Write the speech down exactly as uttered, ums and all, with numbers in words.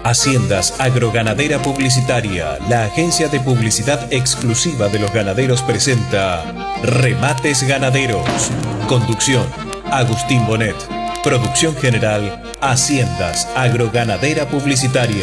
Haciendas Agroganadera Publicitaria, la agencia de publicidad exclusiva de los ganaderos, presenta Remates Ganaderos. Conducción: Agustín Bonet. Producción general: Haciendas Agroganadera Publicitaria.